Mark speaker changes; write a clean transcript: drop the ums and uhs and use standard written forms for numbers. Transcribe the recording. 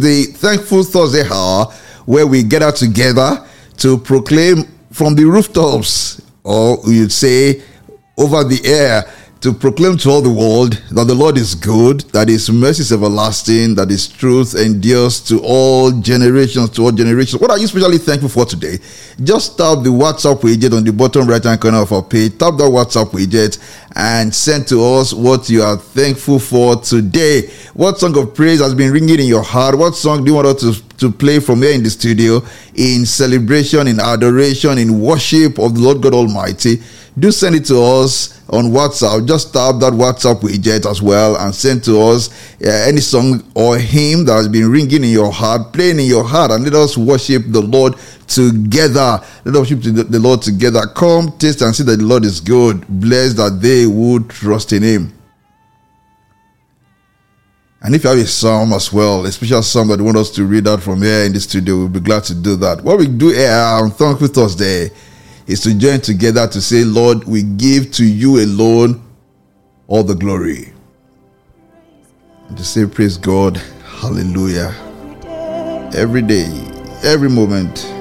Speaker 1: the Thankful Thursday hour, where we gather together to proclaim from the rooftops, or you'd say over the air, to proclaim to all the world that the Lord is good, that His mercy is everlasting, that His truth endures to all generations, to all generations. What are you especially thankful for today? Just tap the WhatsApp widget on the bottom right-hand corner of our page. Tap that WhatsApp widget and send to us what you are thankful for today. What song of praise has been ringing in your heart? What song do you want us to play from here in the studio in celebration, in adoration, in worship of the Lord God Almighty? Do send it to us on WhatsApp. Just tap that WhatsApp widget as well and send to us any song or hymn that has been ringing in your heart, playing in your heart, and let us worship the Lord together. Let us worship the Lord together. Come, taste and see that the Lord is good. Blessed that they would trust in Him. And if you have a psalm as well, a special psalm that you want us to read out from here in the studio, we'll be glad to do that. What we do here on Thankful Thursday is to join together to say, Lord, we give to you alone all the glory. And to say, praise God, hallelujah. Every day, every moment.